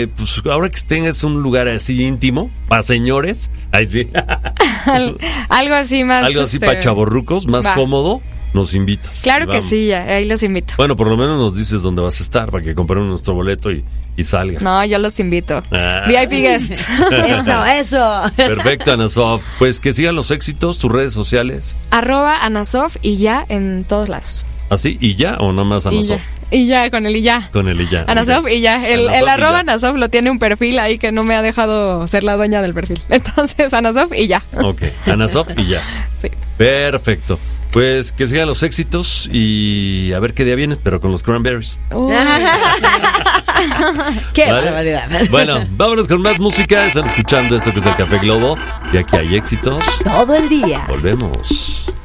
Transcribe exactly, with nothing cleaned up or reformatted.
Pues ahora que tengas un lugar así íntimo, para señores, ahí sí. Al, algo así más. Algo así este, para chavorrucos, más va. cómodo, nos invitas. Claro que Vamos. sí, ya, ahí los invito. Bueno, por lo menos nos dices dónde vas a estar para que compremos nuestro boleto y, y salga. No, yo los invito. Ah. V I P guest. Eso, eso. Perfecto, Ana Sof. Pues que sigan los éxitos, tus redes sociales. Arroba Anasof y ya en todos lados. ¿Así? ¿Y ya o nada más Ana Y ya, Sof? y ya, con el y ya. Con el y ya. Anasof Ok. y ya. El, Anasof el y arroba ya. Anasof lo tiene un perfil ahí que no me ha dejado ser la dueña del perfil. Entonces, Anasof y ya. Ok, Ana Sof y ya. Sí. Perfecto. Pues que sigan los éxitos y a ver qué día vienes, pero con los Cranberries. Uy. Qué ¿Vale? barbaridad. Bueno, vámonos con más música. Están escuchando esto que es el Café Globo. Y aquí hay éxitos. Todo el día. Volvemos.